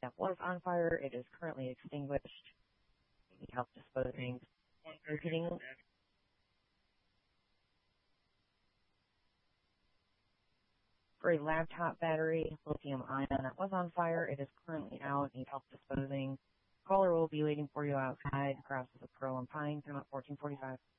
that was on fire. It is currently extinguished. Need help disposing. Repeating. For a laptop battery, lithium ion that was on fire. It is currently out. Need help disposing. Caller will be waiting for you outside across the Pearl and Pine, 1445.